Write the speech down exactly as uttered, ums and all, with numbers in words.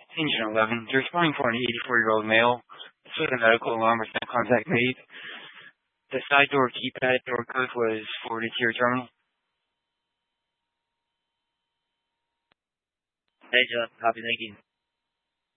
Engine eleven, you're responding for an eighty-four-year-old male. This was a medical alarm with no contact made. The side door keypad door code was forwarded to your terminal. Hey, John. Copy. Thank you.